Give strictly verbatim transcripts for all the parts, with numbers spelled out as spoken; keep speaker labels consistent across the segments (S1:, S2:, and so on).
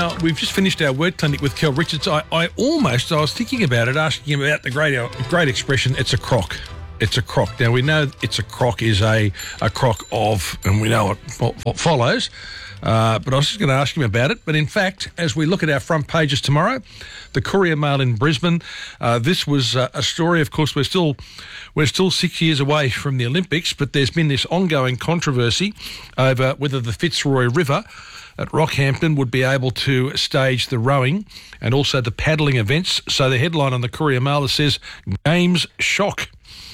S1: Now, we've just finished our word clinic with Kel Richards. I, I almost, I was thinking about it, asking him about the great, great expression, it's a crock. It's a crock. Now, we know it's a crock is a, a crock of, and we know what, what follows, uh, but I was just going to ask him about it. But in fact, as we look at our front pages tomorrow, the Courier Mail in Brisbane, uh, this was uh, a story, of course, we're still we're still six years away from the Olympics, but there's been this ongoing controversy over whether the Fitzroy River at Rockhampton would be able to stage the rowing and also the paddling events. So the headline on the Courier Mail says, Games Shock.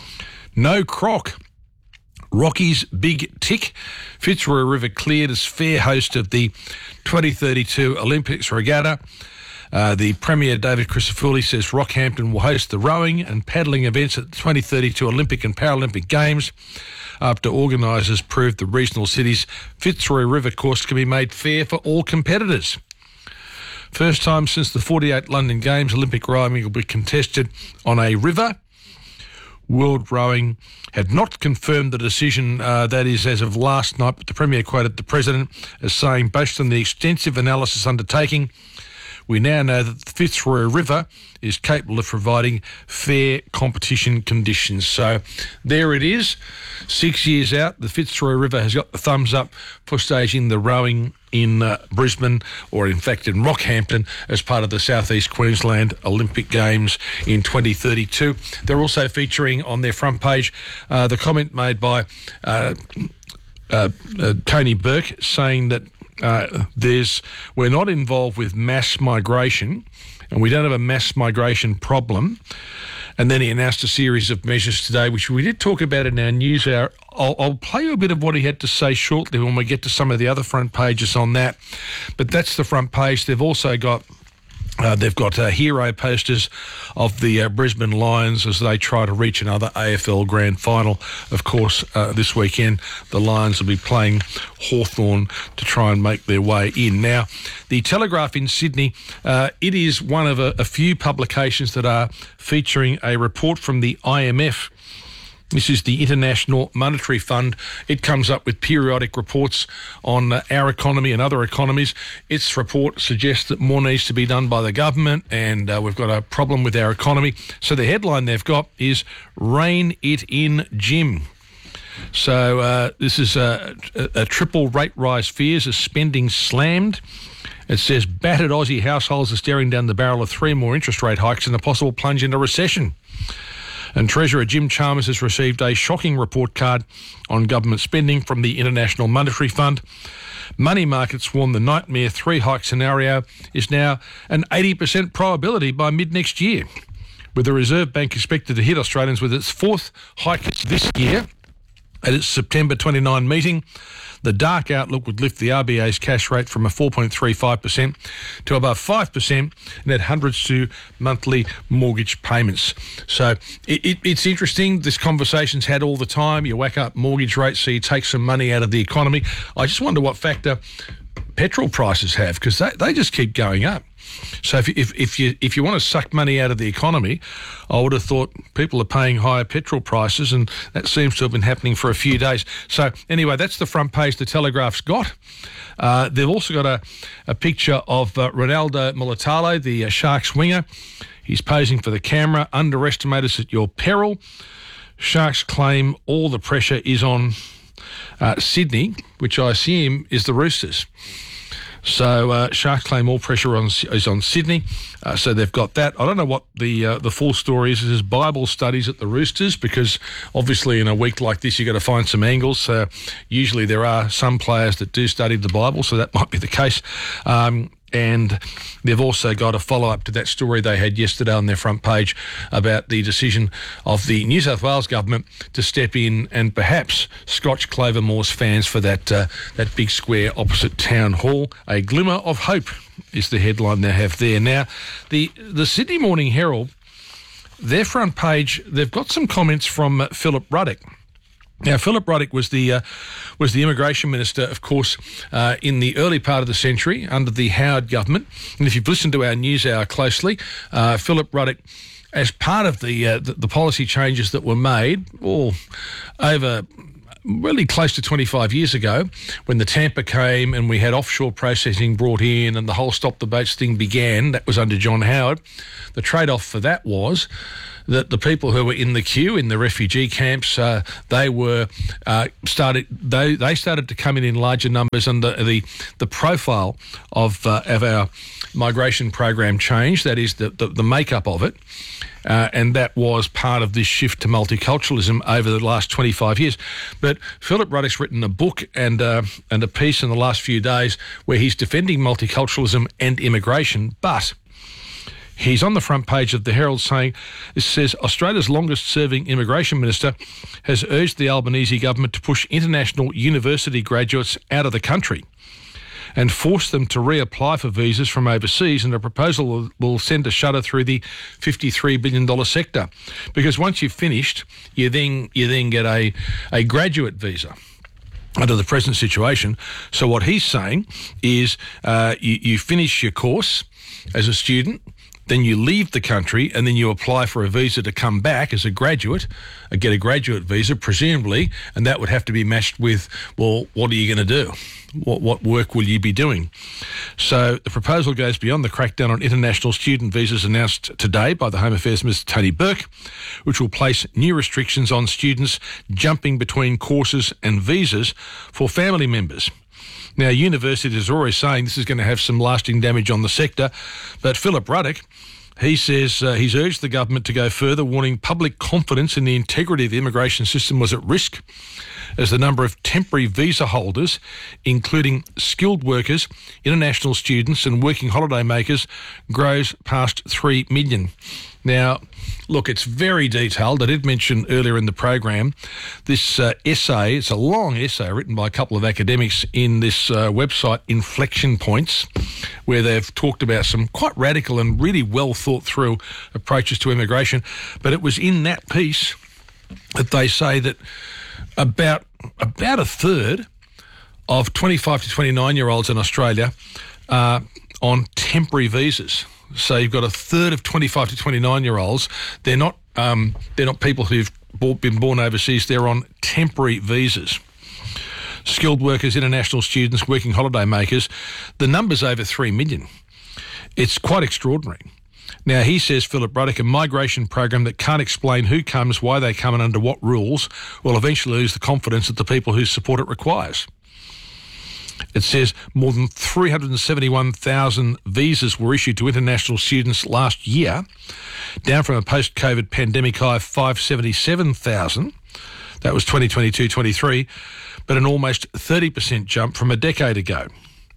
S1: No crock. Rocky's big tick. Fitzroy River cleared as fair host of the twenty thirty-two Olympics regatta. Uh, the Premier David Crisafulli says Rockhampton will host the rowing and paddling events at the twenty thirty-two Olympic and Paralympic Games after organisers proved the regional city's Fitzroy River course can be made fair for all competitors. First time since the forty-eight London Games, Olympic rowing will be contested on a river. World Rowing had not confirmed the decision, uh, that is as of last night, but the Premier quoted the President as saying, based on the extensive analysis undertaking, we now know that the Fitzroy River is capable of providing fair competition conditions. So there it is. Six years out, the Fitzroy River has got the thumbs up for staging the rowing in uh, Brisbane, or in fact in Rockhampton, as part of the South East Queensland Olympic Games in twenty thirty-two. They're also featuring on their front page uh, the comment made by uh, uh, uh, Tony Burke saying that Uh, there's we're not involved with mass migration and we don't have a mass migration problem. And then he announced a series of measures today, which we did talk about in our news hour. I'll, I'll play you a bit of what he had to say shortly when we get to some of the other front pages on that. But that's the front page. They've also got Uh, they've got uh, hero posters of the uh, Brisbane Lions as they try to reach another A F L Grand Final. Of course, uh, this weekend, the Lions will be playing Hawthorn to try and make their way in. Now, the Telegraph in Sydney, uh, it is one of a, a few publications that are featuring a report from the I M F. This is the International Monetary Fund. It comes up with periodic reports on uh, our economy and other economies. Its report suggests that more needs to be done by the government and uh, we've got a problem with our economy. So the headline they've got is Rein It In, Jim. So uh, this is a, a, a triple rate rise fears as spending slammed. It says battered Aussie households are staring down the barrel of three more interest rate hikes and a possible plunge into recession. And Treasurer Jim Chalmers has received a shocking report card on government spending from the International Monetary Fund. Money markets warn the nightmare three-hike scenario is now an eighty percent probability by mid-next year, with the Reserve Bank expected to hit Australians with its fourth hike this year at its September twenty-ninth meeting. The dark outlook would lift the R B A's cash rate from a four point three five percent to above five percent and add hundreds to monthly mortgage payments. So it, it, it's interesting. This conversation's had all the time. You whack up mortgage rates so you take some money out of the economy. I just wonder what factor petrol prices have, because they, they just keep going up. So if, if if you if you want to suck money out of the economy, I would have thought people are paying higher petrol prices, and that seems to have been happening for a few days. So anyway, that's the front page the Telegraph's got. Uh, they've also got a, a picture of uh, Ronaldo Mulitalo, the uh, Sharks winger. He's posing for the camera. Underestimate us at your peril. Sharks claim all the pressure is on uh, Sydney, which I assume is the Roosters. So uh, Sharks claim all pressure on, is on Sydney. Uh, so they've got that. I don't know what the uh, the full story is. It is Bible studies at the Roosters, because obviously in a week like this you've got to find some angles. Uh, usually there are some players that do study the Bible, so that might be the case. Um, and they've also got a follow-up to that story they had yesterday on their front page about the decision of the New South Wales government to step in and perhaps scotch Clover Moors fans for that uh, that big square opposite Town Hall. A glimmer of hope is the headline they have there. Now, the, the Sydney Morning Herald, their front page, they've got some comments from uh, Philip Ruddock. Now, Philip Ruddock was the uh, was the immigration minister, of course, uh, in the early part of the century under the Howard government. And if you've listened to our news hour closely, uh, Philip Ruddock, as part of the, uh, the the policy changes that were made, all over really close to twenty-five years ago, when the Tampa came and we had offshore processing brought in and the whole stop the boats thing began. That was under John Howard. The trade-off for that was that the people who were in the queue in the refugee camps, uh, they were uh, started. They they started to come in in larger numbers, and the the, the profile of uh, of our migration program changed. That is the the, the makeup of it, uh, and that was part of this shift to multiculturalism over the last twenty-five years. But Philip Ruddock's written a book and uh, and a piece in the last few days where he's defending multiculturalism and immigration, but he's on the front page of the Herald saying, it says, Australia's longest-serving immigration minister has urged the Albanese government to push international university graduates out of the country and force them to reapply for visas from overseas, and the proposal will, will send a shudder through the fifty-three billion dollars sector. Because once you've finished, you then you then get a, a graduate visa under the present situation. So what he's saying is uh, you, you finish your course as a student, then you leave the country, and then you apply for a visa to come back as a graduate, uh, get a graduate visa, presumably, and that would have to be matched with, well, what are you going to do? What, what work will you be doing? So the proposal goes beyond the crackdown on international student visas announced today by the Home Affairs Minister Tony Burke, which will place new restrictions on students jumping between courses and visas for family members. Now, universities are always saying this is going to have some lasting damage on the sector, but Philip Ruddock, he says uh, he's urged the government to go further, warning public confidence in the integrity of the immigration system was at risk as the number of temporary visa holders, including skilled workers, international students and working holiday makers, grows past three million. Now, look, it's very detailed. I did mention earlier in the program this uh, essay. It's a long essay written by a couple of academics in this uh, website, Inflection Points, where they've talked about some quite radical and really well thought through approaches to immigration. But it was in that piece that they say that about about a third of twenty-five to twenty-nine year olds in Australia are on temporary visas. So you've got a third of twenty-five to twenty-nine year olds. They're not um, they're not people who've been born overseas. They're on temporary visas. Skilled workers, international students, working holiday makers. The number's over three million. It's quite extraordinary. Now, he says, Philip Ruddock, a migration program that can't explain who comes, why they come and under what rules will eventually lose the confidence that the people who support it requires. It says more than three hundred seventy-one thousand visas were issued to international students last year, down from a post-COVID pandemic high of five hundred seventy-seven thousand. That was twenty twenty-two twenty-three, but an almost thirty percent jump from a decade ago.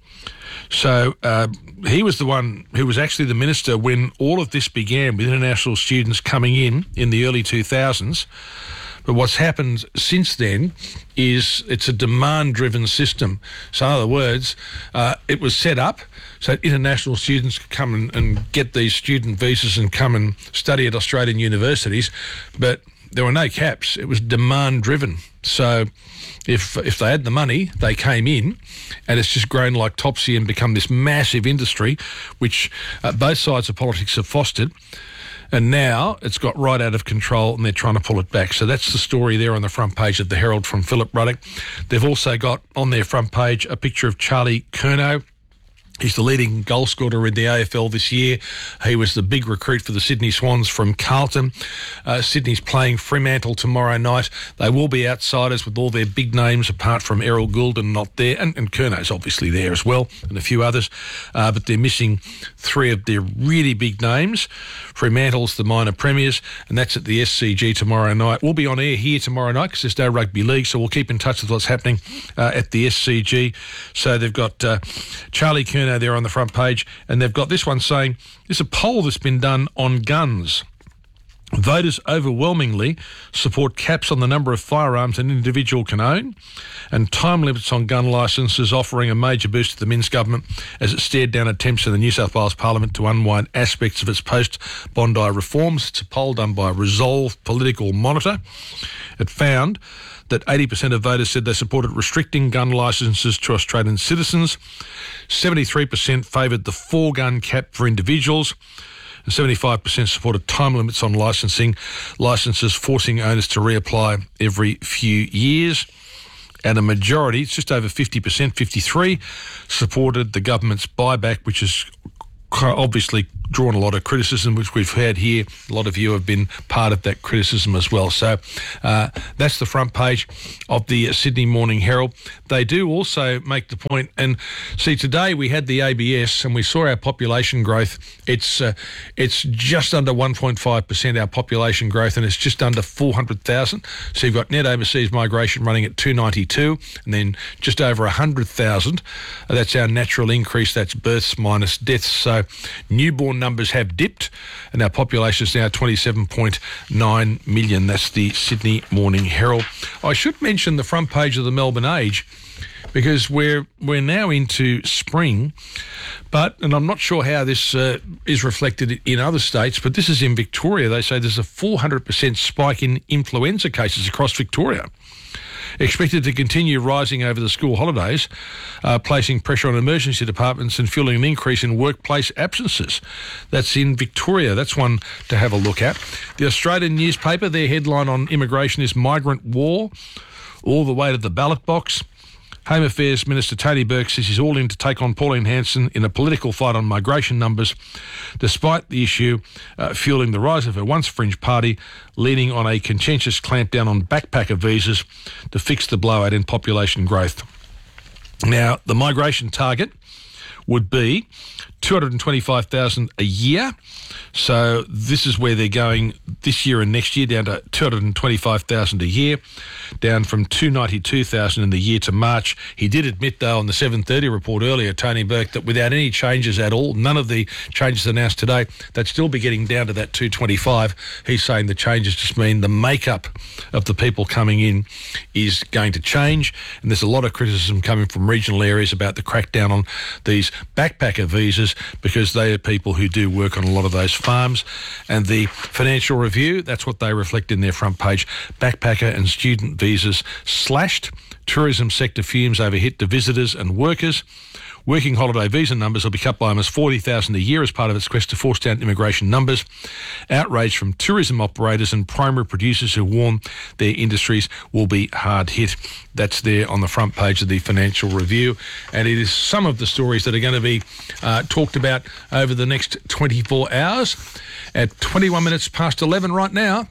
S1: So uh, he was the one who was actually the minister when all of this began, with international students coming in in the early two thousands. But what's happened since then is it's a demand-driven system. So in other words, uh, it was set up so that international students could come and, and get these student visas and come and study at Australian universities, but there were no caps. It was demand-driven. So if if they had the money, they came in, and it's just grown like Topsy and become this massive industry, which uh, both sides of politics have fostered. And now it's got right out of control and they're trying to pull it back. So that's the story there on the front page of the Herald from Philip Ruddock. They've also got on their front page a picture of Charlie Curnow. He's the leading goal scorer in the A F L this year. He was the big recruit for the Sydney Swans from Carlton. Uh, Sydney's playing Fremantle tomorrow night. They will be outsiders with all their big names, apart from Errol Goulden not there, and, and Curnow's obviously there as well, and a few others. Uh, but they're missing three of their really big names. Fremantle's the minor premiers, and that's at the S C G tomorrow night. We'll be on air here tomorrow night because there's no rugby league, so we'll keep in touch with what's happening uh, at the S C G. So they've got uh, Charlie Curnow there on the front page, and they've got this one saying there's a poll that's been done on guns. Voters overwhelmingly support caps on the number of firearms an individual can own, and time limits on gun licences, offering a major boost to the Minns government as it stared down attempts in the New South Wales Parliament to unwind aspects of its post-Bondi reforms. It's a poll done by Resolve Political Monitor. It found that eighty percent of voters said they supported restricting gun licences to Australian citizens. seventy-three percent favoured the four-gun cap for individuals. And seventy-five percent supported time limits on licensing, licences forcing owners to reapply every few years. and a majority, it's just over fifty percent, fifty-three, supported the government's buyback, which is obviously drawn a lot of criticism, which we've had here. A lot of you have been part of that criticism as well. So uh, that's the front page of the Sydney Morning Herald. They do also make the point, and see, today we had the A B S and we saw our population growth. It's uh, it's just under one point five percent our population growth, and it's just under four hundred thousand. So you've got net overseas migration running at two ninety-two, and then just over one hundred thousand. Uh, that's our natural increase. That's births minus deaths. So newborn numbers have dipped, and our population is now twenty-seven point nine million. That's the Sydney Morning Herald. I should mention the front page of the Melbourne Age, because we're we're now into spring, but, and I'm not sure how this uh, is reflected in other states, but this is in Victoria. They say there's a four hundred percent spike in influenza cases across Victoria, expected to continue rising over the school holidays, uh, placing pressure on emergency departments and fueling an increase in workplace absences. That's in Victoria. That's one to have a look at. The Australian newspaper, their headline on immigration is Migrant War, all the way to the ballot box. Home Affairs Minister Tony Burke says he's all in to take on Pauline Hanson in a political fight on migration numbers, despite the issue uh, fueling the rise of her once fringe party, leaning on a contentious clampdown on backpacker visas to fix the blowout in population growth. Now, the migration target would be two hundred twenty-five thousand a year. So this is where they're going this year and next year, down to two hundred twenty-five thousand a year, down from two hundred ninety-two thousand in the year to March. He did admit, though, on the seven thirty report earlier, Tony Burke, that without any changes at all, none of the changes announced today, they'd still be getting down to that two hundred twenty-five. He's saying the changes just mean the makeup of the people coming in is going to change, and there's a lot of criticism coming from regional areas about the crackdown on these backpacker visas, because they are people who do work on a lot of those farms. And the Financial Review, that's what they reflect in their front page. Backpacker and student visas slashed. Tourism sector fumes over hit to visitors and workers. Working holiday visa numbers will be cut by almost forty thousand a year as part of its quest to force down immigration numbers. Outrage from tourism operators and primary producers who warn their industries will be hard hit. That's there on the front page of the Financial Review. And it is some of the stories that are going to be uh, talked about over the next twenty-four hours. At twenty-one minutes past eleven right now.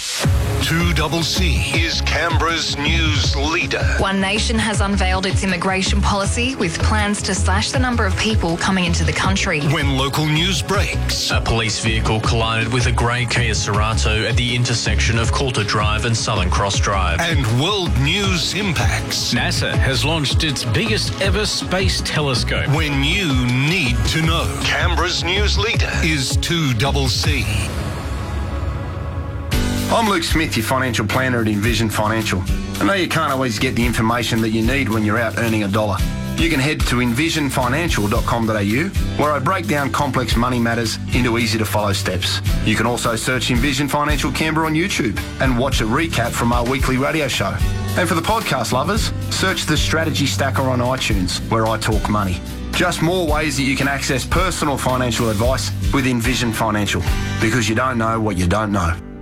S2: two C C is Canberra's news leader.
S3: One Nation has unveiled its immigration policy with plans to slash the number of people coming into the country.
S2: When local news breaks,
S4: a police vehicle collided with a grey Kia Cerato at the intersection of Coulter Drive and Southern Cross Drive.
S2: And world news impacts.
S4: NASA has launched its biggest ever space telescope.
S2: When you need to know. Canberra's news leader is two C C.
S5: I'm Luke Smith, your financial planner at Envision Financial. I know you can't always get the information that you need when you're out earning a dollar. You can head to envision financial dot com dot a u, where I break down complex money matters into easy-to-follow steps. You can also search Envision Financial Canberra on YouTube and watch a recap from our weekly radio show. And for the podcast lovers, search the Strategy Stacker on iTunes, where I talk money. Just more ways that you can access personal financial advice with Envision Financial, because you don't know what you don't know.